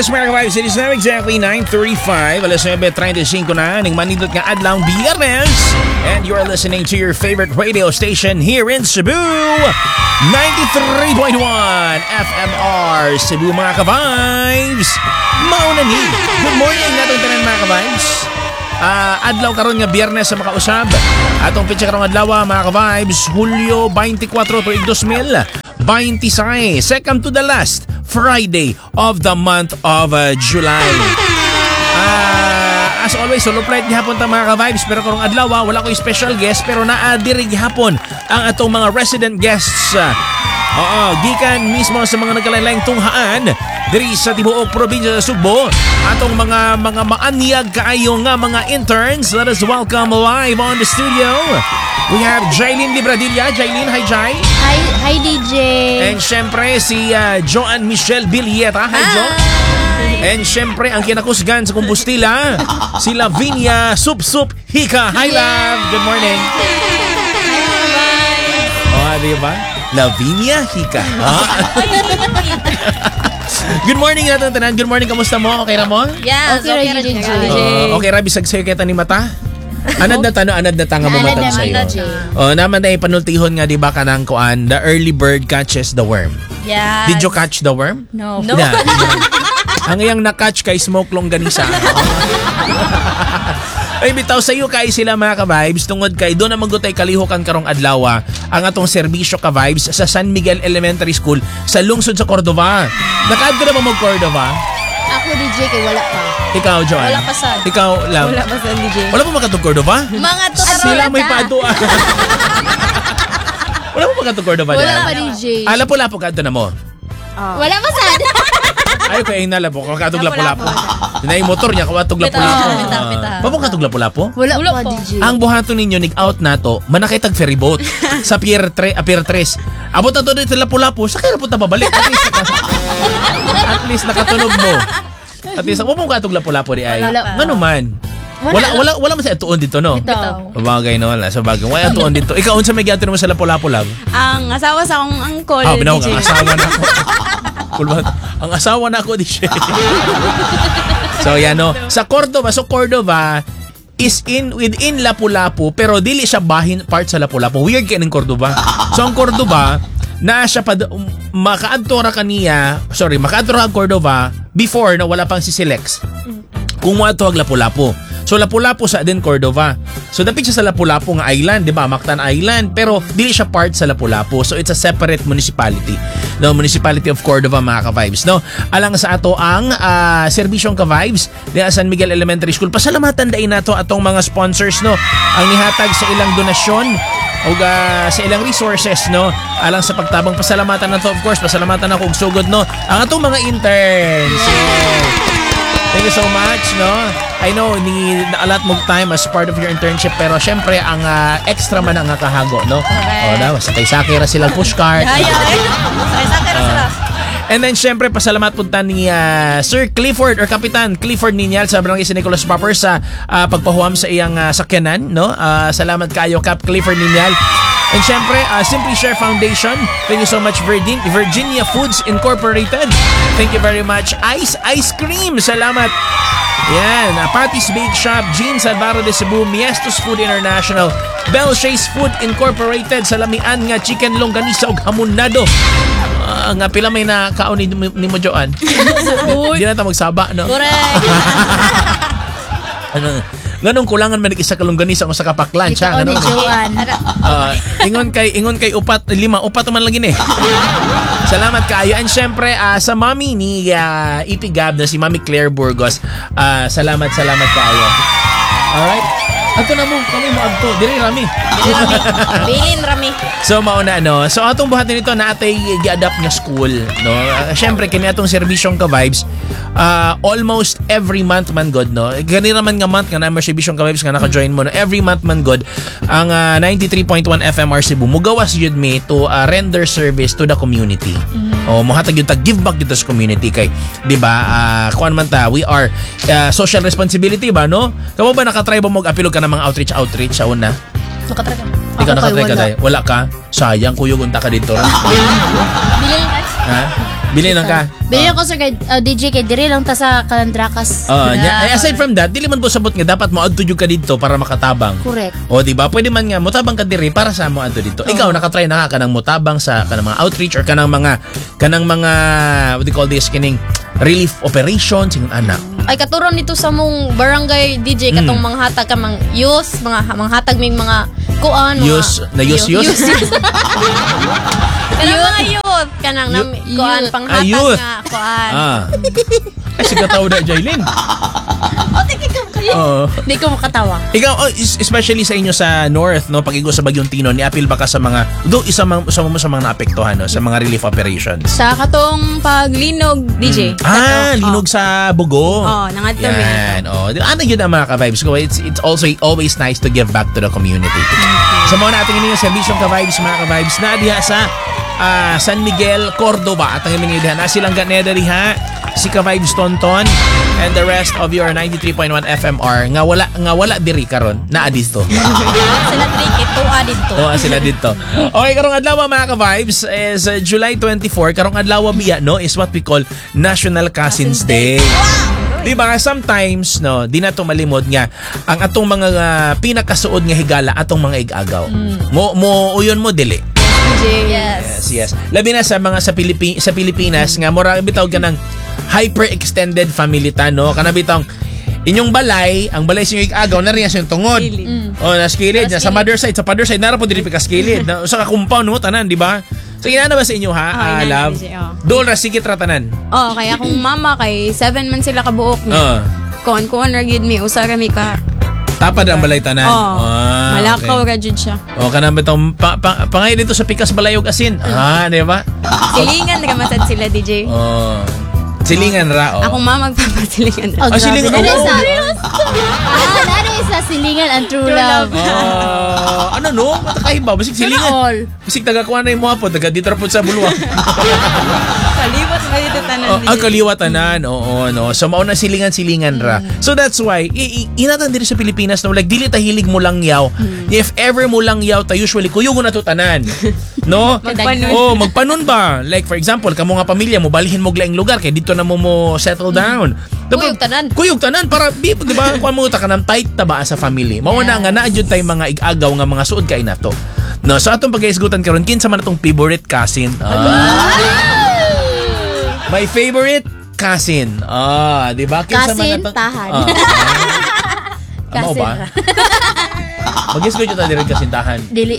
Yes, mga ka-vibes, it is now exactly 9:35. Alas 9:35 na, ning manindot nga adlaw Biyernes. And you are listening to your favorite radio station here in Cebu. 93.1 FMR Cebu, mga ka-vibes. Mauna ni. Good morning natong tanan, mga ka-vibes. Adlaw karon nga Biyernes sa makausab. Atong pitsa karong adlaw, mga ka-vibes, Hulyo 24 tuig 2026. Second to the last Friday of the month of July. As always, solo flight gihapon ta, mga ka-vibes, pero karong adlaw wala ko special guest, pero naadiri gihapon ang atong mga resident guests. Gikan mismo sa mga nagkalain-laing tunghaan diri sa tibuok probinsya sa Sugbo. Atong mga maanyag kaayo nga mga interns. Let us welcome live on the studio. We have Jaylin Libradilla. Jaylin, hi Jai. Hi DJ. And syempre si Joan Michelle Bilieta. Hi Jo. And syempre ang kinakusgan sa kumbustila, si Lavinia Sup Hika. Hi love. Good morning. Di ba? Lavinia Hika. Good morning natin tanan. Good morning, kamusta mo? Okay ra mo? Yes, okay ra DJ. Okay ra bisag sayo kita ni mata? Anad na tanga mo matag sayo. Naman na panultihon nga di ba kanang kuan, the early bird catches the worm. Yeah. Did you catch the worm? No. Ang iyang na-catch kay smoke longganisa. Ay bitaw sa iyo kay sila, mga ka-vibes, tungod kay doon na magutay kalihukan karong adlaw ang atong serbisyo ka-vibes sa San Miguel Elementary School sa lungsod sa Cordova. Nakaadto na ba mo Cordova? Ako DJ kay wala pa. Ikaw, Joan? Wala pa sad. Ikaw, Love? Wala pa sad DJ. Wala pa makatong Cordova? Mga to Sila may paduan. Wala pa makatong Cordova? Wala pa DJ. Lapo-lapo ka na mo? Wala pa sad. Ayaw ko yung nalapo, kakatog lapo-lapo. Na yung motor niya, kawatog lapo-lapo. Mabong katog lapo-lapo? Wala pa DJ. Ang buhato ninyo, nig-out na to, manakitag ferry boat sa Pier 3. Abot na to dito lapo-lapo, sa kaya po babalik. At least nakatunog mo. At least, mabong katog lapo-lapo di ay. Ano man? Wala man sa atuon dito, no? Ito. Bagay no, wala sa bagay. Wala atuon dito. Ikaw unsa may giato mo sa lapo-lapo, Love? Ang asawa sa akong uncle. Binawag ang asawa na ako. Ang asawa na ako di siya. So yan no. Sa Cordova, is within Lapu-Lapu, pero dili siya bahin part sa Lapu-Lapu. Weird kay ning Cordova. So ang Cordova na siya makaadto ra Cordova before na wala pang si Silex. Kung mo ato Lapu-Lapu. So Lapu-Lapu sa din Cordova. So dapit siya sa Lapu-Lapu nga island, di ba? Mactan Island, pero dili siya part sa Lapu-Lapu. So it's a separate municipality. No, Municipality of Cordova, mga ka-vibes, no? Alang sa ato ang serbisyong ka-vibes di San Miguel Elementary School. Pasalamatan dain nato atong mga sponsors, no? Ang nihatag sa ilang donasyon o sa ilang resources, no? Alang sa pagtabang, pasalamatan na to, of course. Pasalamatan ako og sugod, no? Ang atong mga interns. Thank you so much, no? I know, na-allot mo time as part of your internship, pero syempre, ang extra man ang kahago, no? Okay. Sakay-sakay ra silang pushcart. Sakay ra sila. And then, syempre, pasalamat punta ni Sir Clifford or Kapitan Clifford Ninyal sa Barangay San Nicolas Proper sa pagpahuam sa iyang sakyanan, no? Salamat kayo, Cap Clifford Ninyal. And syempre, Simply Share Foundation. Thank you so much, Virginia Foods Incorporated. Thank you very much. Ice Cream. Salamat. Yan. Patty's Bake Shop, Jeans Alvaro de Cebu, Miestos Food International, Bell Shays Food Incorporated, Salamian nga Chicken Longganisa ug Hamonado. Nga pila may nakaon ni mo, Joan. Di na ta magsaba, no? Correct. Ganong kulangan man isa ka longganisa o sa kapaklan siya. Ito ni Joan. Ingon kay upat man lagi ni. Salamat kaayo. And syempre sa mami ni Ipigab na si Mami Claire Burgos. Salamat kaayo. Alright. Ato na mo, kami mo agto. Dili rami. Bilin rami. So mauna no. So atong buhatin nito na atay gi-adapt nga school, no. Syempre kini atong serbisyong ka-vibes. Almost every month man god, no. Gani naman nga month nga na serbisyong ka-vibes nga naka-join mo, no. Every month man god ang 93.1 FMR Cebu mugawas yun me to render service to the community. O mohatag yung give back dito sa community kay, di ba? Kuan man ta, we are social responsibility ba, no? Kamo ba nakatry ba mo apilog ka ng mga outreach sa una? Nakatry ka. Di ka nakatry ka tayo? Wala ka? Sayang kuyog unta ka dito. Bilin ka. Ha? Bili lang ka. Bili ako sir kay DJ kay diri lang ta sa Kalandrakas. Aside from that, dili man po sabot nga dapat mo adto jud ka dito para makatabang. Correct. O di ba? Pwede man nga motabang ka diri para sa mo adto dito. Ikaw nakatry na ka kanang motabang sa kanang mga outreach or kanang mga what do you call this kining relief operations yung anak. Ay katuron nito sa mong barangay DJ katong manghatag ka mang youth, manghatag ming mga kuan, mga Use. kanang mga youth kanang kuan panghatag youth. nga kuan. Kasi kataw na Jailin. Hindi ko makatawa. Ikaw, especially sa inyo sa North, no, pag-igo sa Bagyong Tino, ni-appeal ba ka sa mga, isa mo sa mga naapektuhan, no, sa mga relief operations? Sa katong paglinog DJ. Linog sa Bugo. nangadto mi. Yan. Ano yun ang mga ka-vibes ko? It's also always nice to give back to the community. Sa mga natin yung serbisyong ka-vibes, mga ka-vibes, na diha sa San Miguel, Cordova. At ang iming diha na silang ganeda diha, si ka-vibes Tonton, and the rest of your 93.1 FMR nga wala diri karon na adito. Sila trick ito dito. Sila dito. Okay, karong adlaw mga ka-vibes is July 24. Karong adlaw biya no is what we call National Cousins Day. Di ba sometimes no, di na to malimod nga ang atong mga pinakasuod nga higala atong mga igagaw. Mo uyon mo dili. Yes. Labi na sa mga sa Pilipinas nga mura bitaw ka ng hyper-extended family no? Kana bitong inyong balay, ang balay sa inyong agaw na rin yung tungod. Naskilid. Sa mother side, sa father side, nara po dili pikaskilid. Sa compound mo, tanan, di ba? So, inana ba sa inyo, ha? Love? Doon, rasikit ratanan. Kaya kung mama, kay 7 man sila kabuok niya. Kuan ragid mi, usara mi ka. Tapad ang balay tanan. Malakaw ragid siya. Kanang bitong, pangay dito sa pikas balayog asin. Di ba? Silingan, namasad sila, DJ. Silingan ra, Akong mama magpapasilingan. Silingan. Ano sa silingan and true love. Ano no? Matakahiba. Basig silingan. Basig tagakuha na yung mga po. Taga dito po sa bulwa. Kaliwat ba dito tanan? Kaliwat tanan. Oo, no. So, mauna silingan ra. So, that's why, inatan din sa Pilipinas na like, dili tahilig mo lang yaw. If ever mo lang yaw, ta usually, kuyugo na to tanan. No? Magpanon ba? Like, for example, kamo nga pamilya mo, balihin mo glaing lugar, kaya dito na mo settle down. Kuyog tanan para di ba kuan mo ta kanang tight ta ba sa family. Mao na nga naadjud tay mga igagaw nga mga suod kay nato. No, so atong pag-isgutan karon kinsa man atong favorite cousin. My favorite cousin. Di ba? Kinsa man atong Kasintahan. Amo ba? Mag-isgutan ta diri kasintahan. Dili.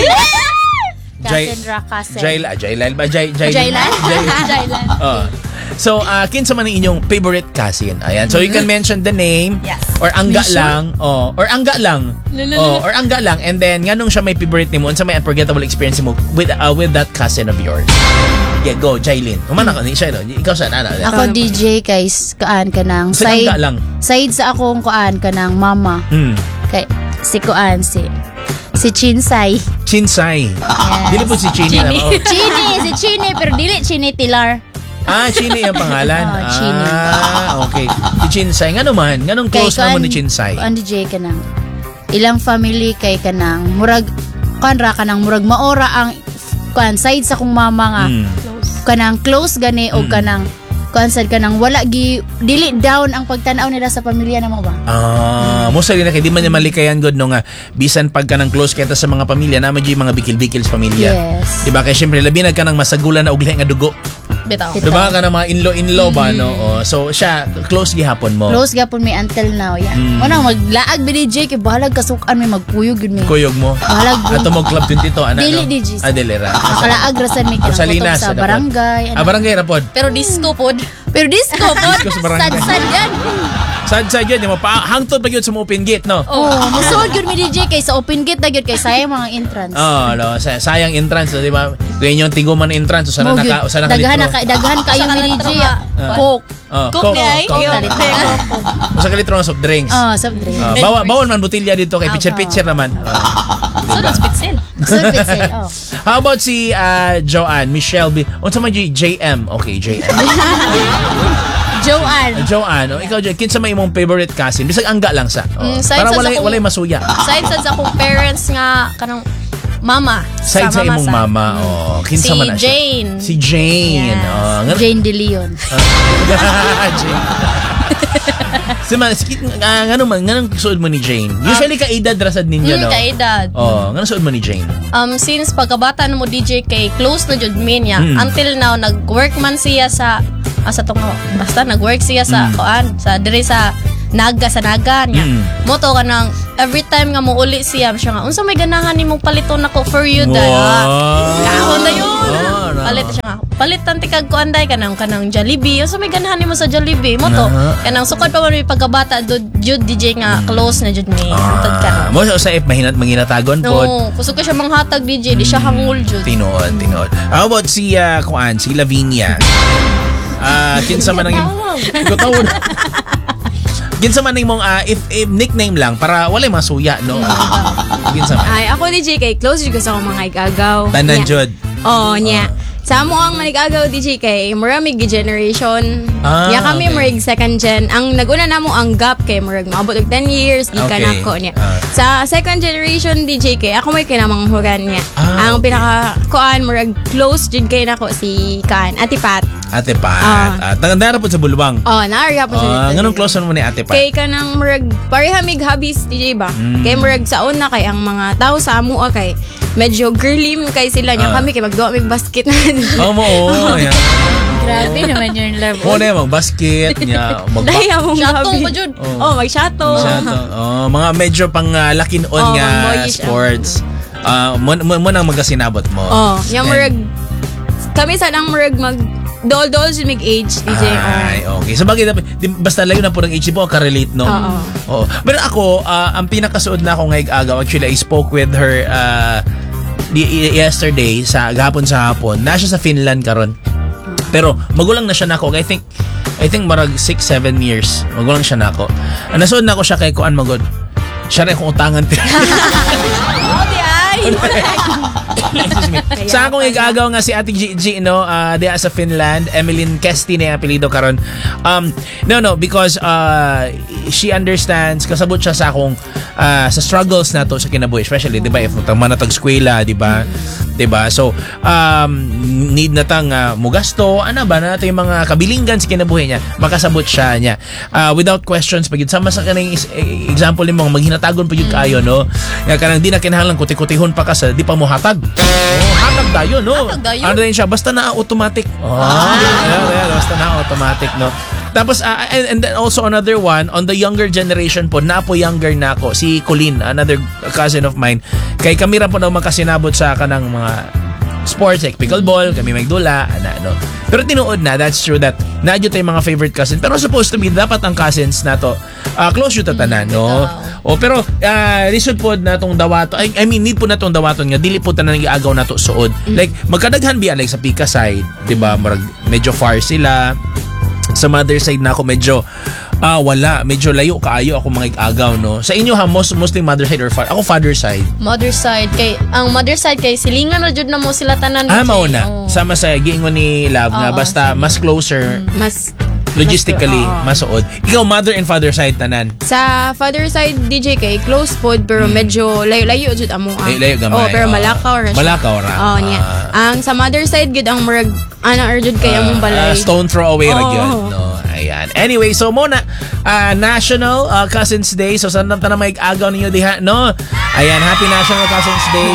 Jailan ba? Jailan? So, kinsa man ang inyong favorite cousin? Ayan. So, you can mention the name. Yes. Or angga lang. Or angga lang. Or angga lang. And then, nganong siya may favorite nimo? Unsa may unforgettable experience mo with that cousin of yours? Yeah, go, Jailin. Kumana ka ni siya, no? Ikaw saan, Ako DJ kay kuan ka ng So, angga lang. side sa akong kuan ka ng mama. Kay si kuan si Chinsay. Chinsay. Yes. Dili po si Chini. Si Chini, pero dili Chini Tilar. Chini ang pangalan. Chini. Okay. Si Chinsay. Nga naman? Nga nung close mo ni Chinsay? Kuan DJ ka ng ilang family kay ka ng murag kanra ka ng murag maora ang kuan side sa kong mama nga. Kanang close gani o kanang kuansad ka nang wala dili down ang pagtanaw nila sa pamilya na mo ba? Most na kay di man niya malikayan god no nga bisan pagka nang close kita sa mga pamilya na medyo mga bikil-bikil sa pamilya. Yes. Diba kay syempre labi na ka nang masagulan na ugli nga dugo. Bitaw. Diba ka nang mga in-law ba no? So siya close gihapon mo. Close gapon may until now yan. Una maglaag bi DJ kay bahalag kasukan may magpuyog yun may. Kuyog mo. Bahalag. Ato mo club 22 ana. Dili DJ. Dili ra. Nakalaag rasan may Sa Salinas, sa barangay. barangay ra pod. Pero disco pod. Pero disco po. Disco sa barangay. Sad yan. Sad yun, yung hangtod pa yun sa mga open gate, no? Musuod yun mi DJ kay sa open gate na yun kay sayang mga entrance. No, sayang entrance, di ba? Kaya yung tiguman entrance, sana daghan kayo mi DJ. Coke. Coke ni ay. Usa ka litro ng soft drinks. Soft drinks. Bawal man botilya dito kay picture naman. Soft pitsel. How about si Joanne, Michelle B? Unsa man JM? Okay, JM. Joanne, ikaw kinsa may imong favorite cousin? Bisag angga lang sa. Para walay masuya. Side sa akong parents nga kanang mama. Side sa imong side. mama. Oh, kinsa Si man na siya? Jane. Si Jane. Yes. Oh, Jane De Leon. Jane. Ganun suod mo ni Jane. Usually kaedad rasad ninyo, no? Kaedad. Oh, ganun suod mo ni Jane. Since pagkabata na mo DJ kay close na jud mi niya. Until now nag-work man siya sa basta nag-work siya sa dire sa Naga niya. Moto ka nang every time nga mo uli siya nga unsa may ganahan nimong paliton nako for you dai. Kahon na yun. Palit siya nga. Palitan ti kag kuan dai kanang Jollibee. Unsa may ganahan nimo sa Jollibee? Moto kanang sukad pa man mi pagkabata jud DJ nga close na jud mi. Antad ka. Mo sa if mahinatagon pod. No, kusog ka siya manghatag DJ, di siya hangul jud. Tinood. How about si si Lavinia? Kinsa man ang gutawon. Ginsa man mong if nickname lang para walay masuya, no? Ginsa man. Ay, ako DJ kay close jud ko sa akong mga igagaw. Tanan jud. Oh, nya. Sa mo ang manigagaw DJ kay murag generation. Ya kami okay. murag second gen. Ang naguna namo ang gap kay murag maabot og 10 years gikan Okay. ako niya. Sa second generation DJ kay ako may kinamanghuran niya. Ang pinaka kuan murag close jud kay nako si Ate Pat. Ate Pat. Tangandara po sa Bulwang. Oh, naarya po siya. Ganun close mo ni Ate Pat. Kay kanang murag pareha mig hobbies DJ ba? Kay murag saon na kay ang mga tao sa amo kay medyo girly kay sila niya kami kay magduwa mig basket na. Yan. Grabe naman yung level. Mo na basket niya. Dahil among Shatong hobby. pa jud. Oh, mag-shuttle. Mga medyo pang lakin-on nga boyish, sports. Mo nang magasinabot mo. Oh, yung murag kami sanang murag mag dol jud mig age DJ. Ay, okay. So bagay basta layo na po ng age po ka-relate, no? Oo. Pero ako, ang pinakasuod na ako ngayong agaw, actually I spoke with her yesterday gahapon sa hapon. Na siya sa Finland karon. Pero magulang na siya nako. I think marag 6-7 years. Magulang siya nako. Nasuod na ko siya kay kuan magod. Siya rin kung utangan. Oh, di ay. Excuse me. Sa akong igagaw nga si Ate Gigi, no, diya sa Finland, Emeline Kesti na yung apelido karon. No, because she understands, kasabot siya sa akong sa struggles na to sa kinabuhi, especially, di ba, if manatag skwela, di ba? Di ba? So, need na tang mugasto, ano ba, na yung mga kabilinggan sa kinabuhi niya, makasabot siya niya. Without questions, pag sama sa kanang example ni mga maghinatagon pa yun kayo, no? Nga kanang di na kinahanglan kuti-kutihon pa ka sa di pa mo hatag. Hatag dayon, no? Hatag dayon. Ano rin siya, basta na automatic. Basta na automatic, no? Tapos, and then also another one, on the younger generation po, napo younger na ako, si Colleen, another cousin of mine, kay kami rin po na magkasinabot sa kanang mga sports like pickleball, kami magdula, ano. Pero tinuod na, that's true that nadyo tayong mga favorite cousins. Pero supposed to be, dapat ang cousins na to, close yun tatanan, no? Pero, lisod po na tong dawaton, I mean, need po na tong dawaton nga, dili po tanan nag-iagaw na to suod. Like, magkadaghan biya, like sa Pika side, diba, medyo far sila. Sa mother side na ako medyo wala, medyo layo kaayo ako mga agaw, no. Sa inyo ha, mostly mother side or father? Ako father side. Mother side kay silingan na jud na mo sila tanan. Mao na. Sama sa giingon ni Love nga basta mas closer, Mas logistically masuod. Ikaw mother and father side tanan. sa father side DJ kay close pod pero medyo layo jud amo. Layo gamay. Oh, pero malakaw ra siya. Malakaw ra. Oh, niya. Ang sa mother side gud ang murag ana jud kay among balay. Stone throw away ra gyud, no. Ayan. Anyway, so muna National Cousins Day. So saan na may agaw ninyo diha, no? Ayan, happy National Cousins Day.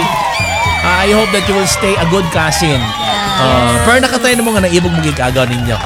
I hope that you will stay a good cousin. Pero nakatry na mo nga naibog mag-igagaw ninyo.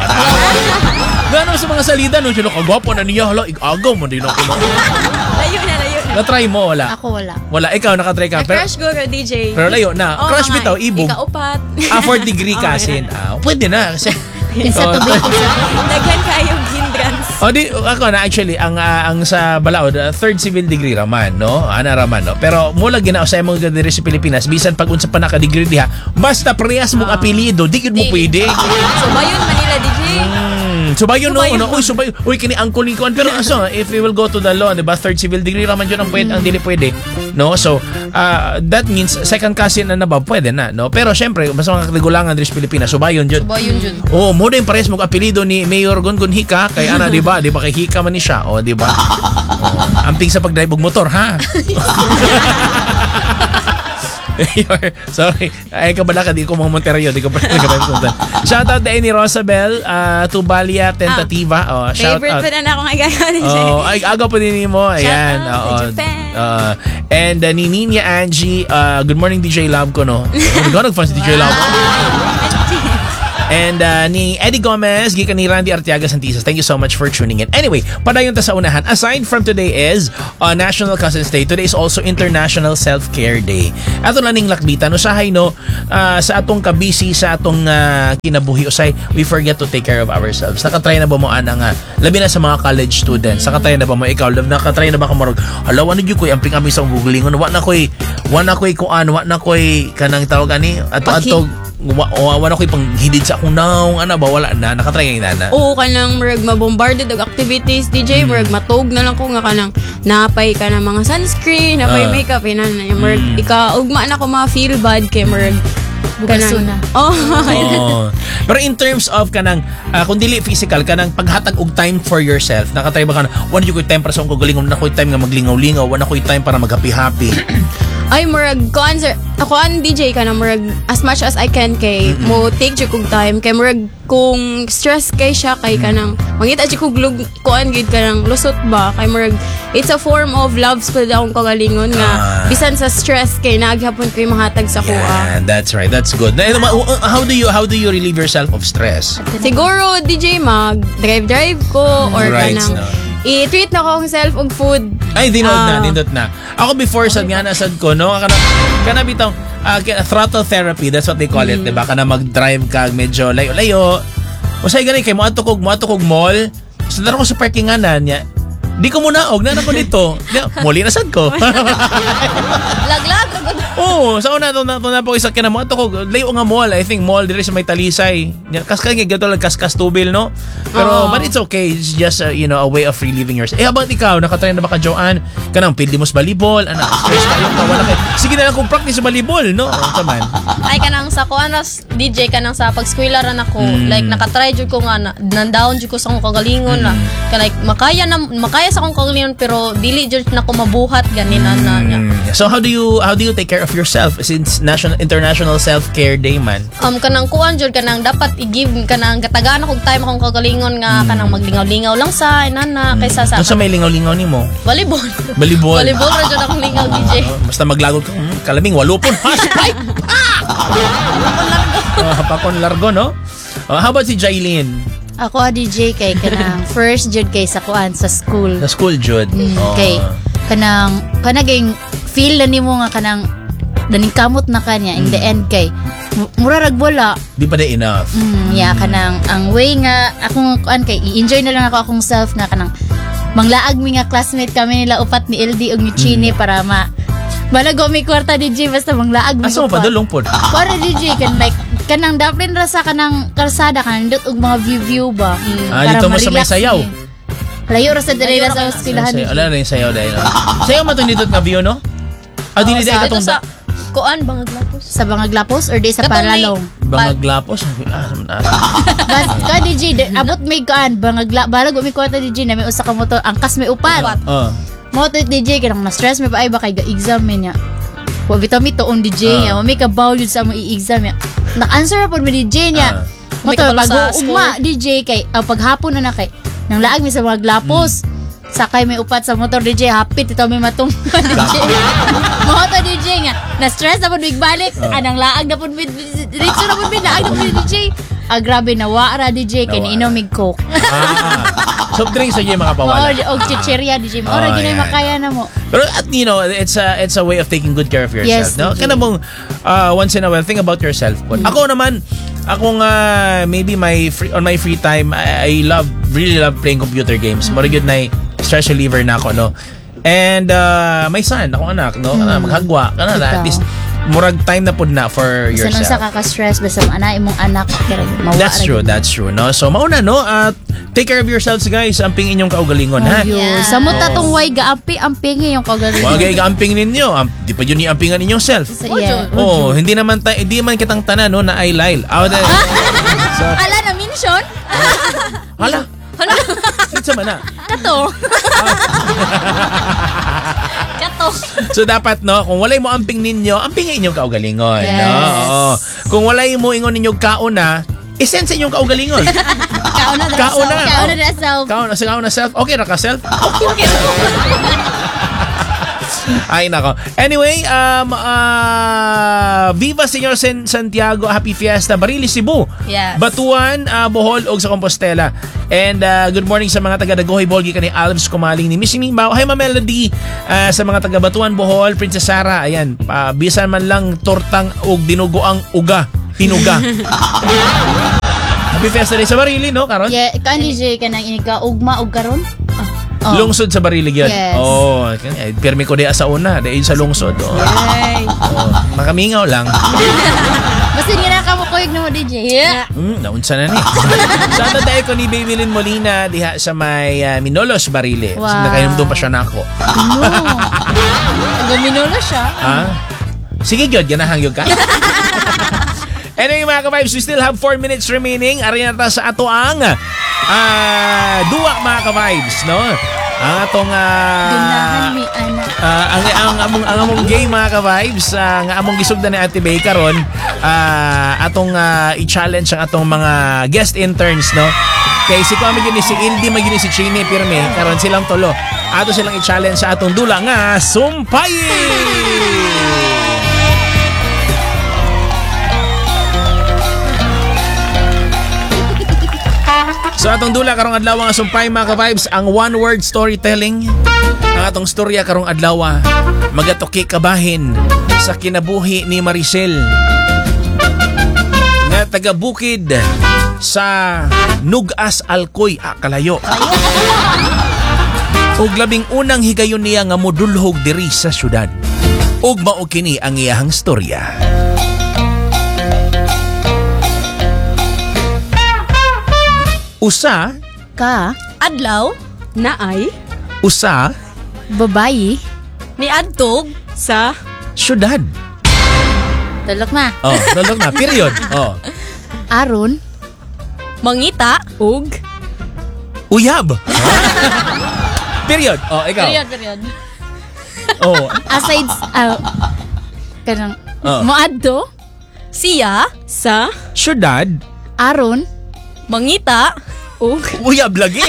Gano'n sa mga salida, no? Sino kagwapo na niya, hala, igagaw mo din ako. Layo na. Na-try mo, wala? Ako wala. Wala, ikaw nakatry ka. Crush go ka DJ. Pero layo na. Crush bitaw, ibog. Ikaupat. 4th degree cousin. Pwede na. Kasi, Isa tubig, isa. Daghan kayo hindrance. ako na actually ang sa Balaod 3rd civil degree raman, no? Ana raman, no? Pero mula ginao sa imong diri sa Pilipinas bisan pag unsa pa naka degree diha, basta parehas mong apelyido, di gid mo pwede. So bayon Manila DJ. Subayon no, uy subayon. Uy kini angkol ni kuan pero aso if we will go to the law, di ba? 3rd civil degree raman jud ang pwede, ang dili pwede. No? So that means second cousin na ba pwede na, no? Pero syempre basta mga kagulangan diri sa Pilipinas, subayon jud. Subayon jud. Oh, mo din parehas mong apelyido ni Mayor Gongon Hika kay ana, di ba? Di ba kay Hika man ni siya, di ba? Amping sa pagdrive og motor, ha? Sorry. Ay, kabala ka. Di ko mga Monterrey. Di ko pa nagkasundan. Shoutout na ni Rosabel. Tubalia Tentativa. Favorite pa na akong agagawa ni Jay. Ay, aga po din mo. Ayan. Shout out to Japan. And ni Ninya Angie. Good morning, DJ Love ko, no? Nag-fans si DJ Love ko. And ni Eddie Gomez, gikan ni Randy Arteaga Santisas. Thank you so much for tuning in. Anyway, padayon ta sa unahan. Aside from today is National Cousins Day, today is also International Self-Care Day. Ato na ning lakbitan. Usahay no, sa atong kabisi, sa atong kinabuhi usay, we forget to take care of ourselves. Nakatry na ba mo nga, labi na sa mga college students, nakatry na ba mo ikaw, nakatry na ba ka marog, halaw, ano yun ko'y amping-amping sa gugulingon, wa na ko'y kuan, wa na ko'y kanang tawag ani, ato-ato, wala ko'y panghidid sa akong naong, ba, wala na, nakatry nga na. Oo, kanang murag mabombarded og activities, DJ, murag matog na lang ko nga kanang napay ka ng mga sunscreen, napay makeup, murag, ugma na ko ma-feel bad kay murag, Bukaso na. Pero in terms of kanang kung dili physical kanang paghatag og time for yourself, nakatry ba ka na wala yung time para sa akong kagalingon, wala ko time nga maglingaw-lingaw, wala ko time para mag-happy-happy. Ay murag ako an DJ ka na murag as much as I can kay mo take jud kog time kay murag kung stress kay siya kay kanang mangita jud kog kuan gid kanang lusot ba kay murag it's a form of love ko daw akong kagalingon nga bisan sa stress kay naghapon ko mahatag sa kuha. Yeah, that's right. That's good. How do you relieve yourself of stress? Siguro DJ mag drive ko or Right, kanang no. i-treat na ko akong self og food. Ay, dinot na. Ako before sad nga nasad ko, no? Kana bitaw, throttle therapy, that's what they call it, diba? Kana mag-drive ka medyo layo-layo. Usay gani kay mo ato kog mall. So daro ko sa parkinganan niya. Di ko muna og na ko dito. Muli na sad ko. Laglag. Sa una to na po isa kina mo ato ko layo nga mall. I think mall diri sa may Talisay. Kaskas nga gato lang kaskas tubil, no? Pero but it's okay. It's just a way of relieving yourself. How about ikaw? Nakatry na ba ka, Joanne? Kanang pildi mo sa volleyball? Stress kayo ka? Wala kayo. Sige na lang kung practice sa volleyball, no? Taman. Ay kanang sa kuan DJ kanang sa pag-squilaran ako. Like nakatry jud ko nga nandown jud ko sa akong kagalingon na. Like makaya sa akong kagalingon pero dili jud na ko mabuhat ganin na. So how do you take care of yourself since International Self-Care Day man? Kanang kuan jud kanang dapat i-give kanang gatagaan akong time akong kagalingon nga kanang maglingaw-lingaw lang sa inana kaysa sa Sa may lingaw-lingaw nimo? volleyball. Volleyball. Volleyball ra jud akong lingaw DJ. Basta maglagod ka, kalaming walupon. Pakon largo, no? How about si Jailin? Ako DJ kay kanang first jud kay sa kuan sa school. Sa school, Jud. Kay kanaging feel na nimo nga kanang daning kamot na kanya in the end kay mura rag wala. Di pa na enough. Kanang ang way nga akong kuan kay i-enjoy na lang ako akong self nga kanang manglaag mi nga classmate kami nila upat ni LD ug ni Chini para balago mi kwarta DJ basta manglaag mi. Aso pa dulong pod. Para DJ kan like kanang daplin ra sa kanang kalsada kanang dot og mga view ba. Dito mo sa may sayaw. Layo ra sa dali ra sa eskwelahan. Ala na yung sayaw dahil. Sayaw man to dito nga view, no? Dili dahil katong sa kuan Bangaglapos. Sa Bangaglapos or di sa Panalong? Bangaglapos. Ka DJ abot may kuan balag mi kwarta DJ na may usa ka motor angkas may upat. Mo to DJ kanang na stress may paay ba kay exam niya. Wa vitamin to on DJ niya, may ka bowl sa mo i-exam niya. Na-answer pod mi DJ niya. Mo to bago ugma DJ kay paghapon na kay nang laag mi sa mga glapos. Sakay may upat sa motor DJ hapit ito may matong DJ. Mo to DJ nga na stress na pod balik anang laag na pod diretso na pod laag na pod DJ. Grabe na wara DJ kay niinom mig coke. Soft drinks sa mga pawala. Og chicheria DJ mo. Ora ginay makaya na mo. Pero it's a way of taking good care of yourself, Yes, no? DJ. Kana mong once in a while think about yourself. Ako naman maybe on my free time I really love playing computer games. Mura gyud na stress reliever na ako, no? And my son, akong anak, no? Maghagwa kana at least murag time na pod na for yourself. Sa kaka-stress basta ana imong anak That's true, no? So mauna, no? Take care of yourselves, guys. Amping inyong kaugalingon, ha? Yeah. Sa mo tatong way gaampi-amping yung kagaling. Wag ay gaamping ninyo. Di pa yun iampingan ninyong self. Yeah. Hindi man kitang tanan, no, na eyeliner. So, Ala na mention? hala. Sa man na. Kato. to. So dapat no, kung walay mo amping ninyo, ampingin inyong kaugalingon. Yes. No? Oo. Kung walay mo ingon ninyong kauna, isend sa inyong kaugalingon. Kauna na Kauna. self. Kauna na self. Kauna self. Okay ra ka self? Okay. Ay nako. Anyway, Viva Señor Santiago, Happy Fiesta, Barili, Cebu. Yes. Batuan, Bohol ug sa Compostela. And good morning sa mga taga Dagohoy, Bolgi kani Alves Kumaling ni Miss Mimao. Hi Ma Melody, sa mga taga Batuan, Bohol, Princess Sara. Ayan, bisan man lang tortang ug dinugoang uga, pinuga. Happy Fiesta rin sa Barili, no, Karon? Yeah, kan DJ ka nang iniga ugma og karon. Oh. Lungsod sa Barilig yan. Yes. Oh, pirmi ko di sa una, dahil sa lungsod. Oh. Yay. Oh, makamingaw lang. Basta nga na ka mo kuyog na mo DJ. Yeah. Naunsa na ni. Sa ato dahil ko ni Babylin Molina diha sa may Minolos, Barile. Wow. Nakainom doon pa siya na ako. Gaminolo siya. Ha? Sige, God, ganahan yun ka. Anyway, mga ka-vibes, we still have 4 minutes remaining. Ari na ta sa ato ang duwa, mga ka-vibes, no? Ang atong Ganahan mi anak. ang among game, mga ka-vibes, nga among gisugdan ni Ate Bay karon, atong i-challenge ang atong mga guest interns, no? Kay si Kwame gini, si Ildi magini, si Chini Pirme, karon silang tulo. Ato silang i-challenge sa atong dula nga Sumpay! So atong dula karong adlaw nga sumpay, mga ka-vibes, ang one word storytelling. Ang atong storya karong adlaw magatuki kabahin sa kinabuhi ni Maricel nga taga bukid sa Nugas Alcoy, Kalayo. Ug labing unang higayon niya nga modulhog diri sa syudad. Ug mao kini ang iyahang storya. Usa Ka, Adlaw Naay usa babayi, ni adtog sa syudad. tulok na. Oh, tulog na. Period. Oh. Aron, mangita ug Uyab. Period. Oh, ikaw. period. Oh. aside kanang Oh. moadto, Siya sa Syudad. aron, mangita ug Uyab lagi.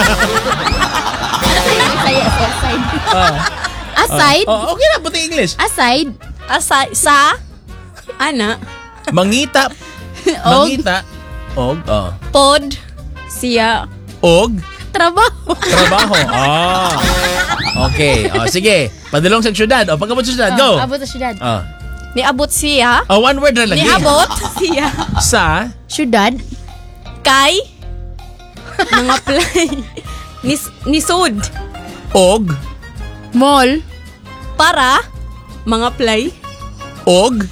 Oh. aside, Oh, okay na. Buti English. aside, sa ana Mangita. Mangita. Og. Oh. pod siya Og. trabaho. Trabaho. Oh. Okay. Oh, sige. Padulong sa syudad. Oh, pagkabot sa syudad. Go. Abot sa syudad. Oh. niabot siya Oh, one word na lagi. niabot siya Sa. Syudad, kay mga play nisod Og. mall, para mga play Og.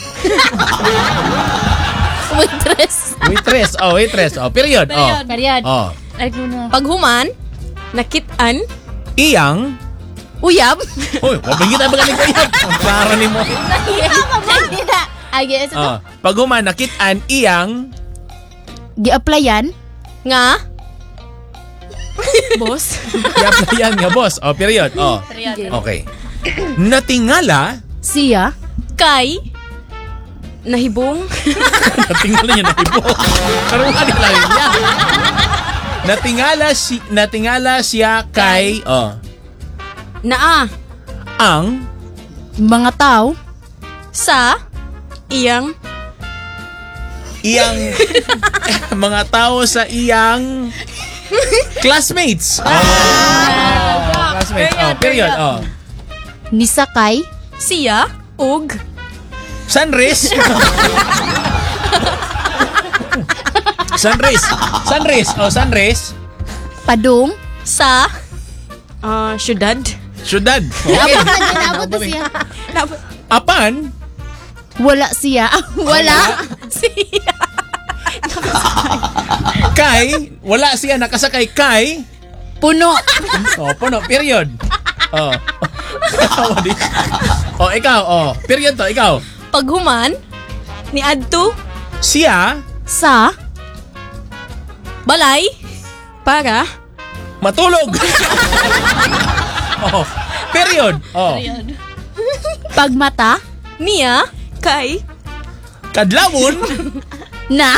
waitress. Waitress. Oh, waitress. Oh, period. Oh. Period. Oh. Ay, no. paghuman nakit-an Iyang. uyab Uy, mabingit ba galing ko yan? Ang klaro ni mo. Ay, guys, ito. Oh, pag humanakit-an iyang Gi-applyan, nga boss i-applyan nga, boss. Oh, period. Oh. Okay. Natingala. siya, kay nahibong Natingala niya na ibo. Pero ano lang niya. Natingala siya kay naa ang mga tao, sa iyang mga tao sa iyang classmates. Classmates. Oh, period. Oh. nisakay, siya ug Sunrise. Sunrise. Oh, sunrise. padung, sa syudad Syudad. Okay. Inabot na siya. Apan. Wala siya. Wala. Kay. Wala siya nakasakay kay. Puno. Oh, puno. Period. Oh. Oh, ikaw. Oh. Period to. Ikaw. paghuman ni adto Siya. Sa balay para Matulog. Oh. Period. Oh. Pagmata Niya? Kay Kadlawon. na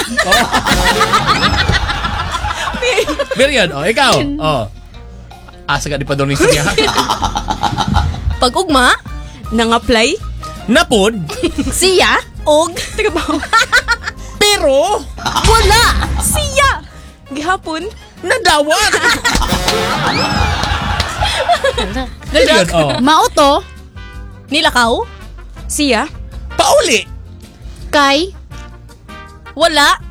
Period. Oh, ikaw. Oh. Asa ka di pa doon ni siya. Pag-ugma? nang-apply. Napod. siya Og? Pero wala Siya! Gihapon. nadawat. Period. Oh. mauto Nilakaw? Siya. Pauli. kay Wala?